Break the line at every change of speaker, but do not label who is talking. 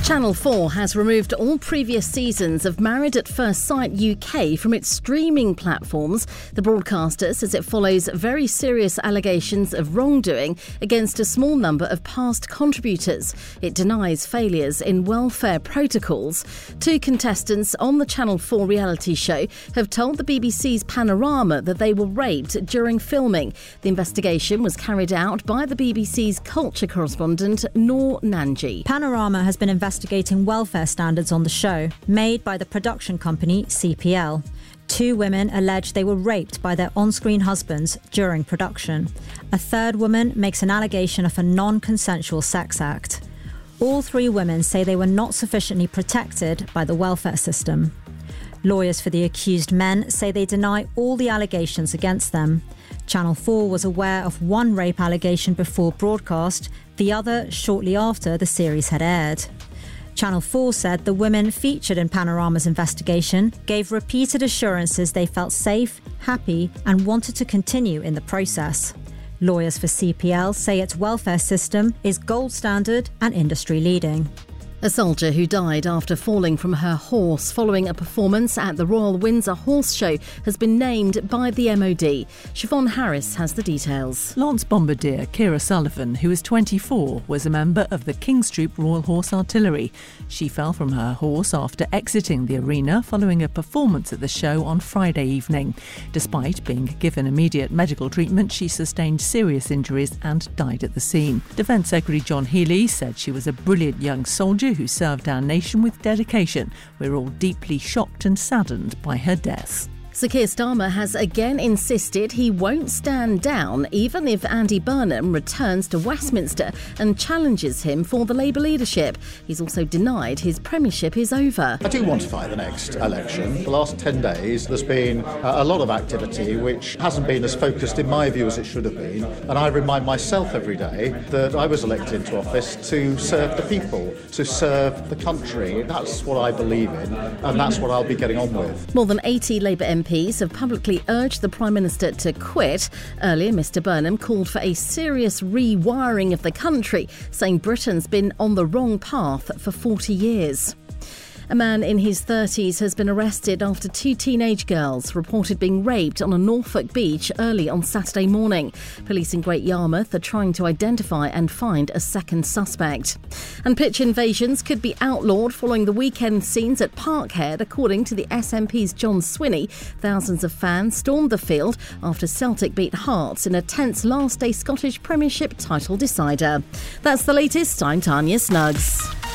Channel 4 has removed all previous seasons of Married at First Sight UK from its streaming platforms. The broadcaster says it follows very serious allegations of wrongdoing against a small number of past contributors. It denies failures in welfare protocols. Two contestants on the Channel 4 reality show have told the BBC's Panorama that they were raped during filming. The investigation was carried out by the BBC's culture correspondent Noor Nanji.
Panorama has been investigating welfare standards on the show, made by the production company CPL. Two women allege they were raped by their on-screen husbands during production. A third woman makes an allegation of a non-consensual sex act. All three women say they were not sufficiently protected by the welfare system. Lawyers for the accused men say they deny all the allegations against them. Channel 4 was aware of one rape allegation before broadcast, the other shortly after the series had aired. Channel 4 said the women featured in Panorama's investigation gave repeated assurances they felt safe, happy and wanted to continue in the process. Lawyers for CPL say its welfare system is gold standard and industry leading.
A soldier who died after falling from her horse following a performance at the Royal Windsor Horse Show has been named by the MOD. Siobhan Harris has the details.
Lance Bombardier Kira Sullivan, who is 24, was a member of the King's Troop Royal Horse Artillery. She fell from her horse after exiting the arena following a performance at the show on Friday evening. Despite being given immediate medical treatment, she sustained serious injuries and died at the scene. Defence Secretary John Healey said she was a brilliant young soldier who served our nation with dedication. We're all deeply shocked and saddened by her death.
Sir Keir Starmer has again insisted he won't stand down even if Andy Burnham returns to Westminster and challenges him for the Labour leadership. He's also denied his premiership is over.
I do want to fight the next election. The last 10 days there's been a lot of activity which hasn't been as focused in my view as it should have been, and I remind myself every day that I was elected into office to serve the people, to serve the country. That's what I believe in and that's what I'll be getting on with.
More than 80 Labour MPs have publicly urged the Prime Minister to quit. Earlier, Mr Burnham called for a serious rewiring of the country, saying Britain's been on the wrong path for 40 years. A man in his 30s has been arrested after two teenage girls reported being raped on a Norfolk beach early on Saturday morning. Police in Great Yarmouth are trying to identify and find a second suspect. And pitch invasions could be outlawed following the weekend scenes at Parkhead, according to the SNP's John Swinney. Thousands of fans stormed the field after Celtic beat Hearts in a tense last-day Scottish Premiership title decider. That's the latest. I'm Tanya Snuggs.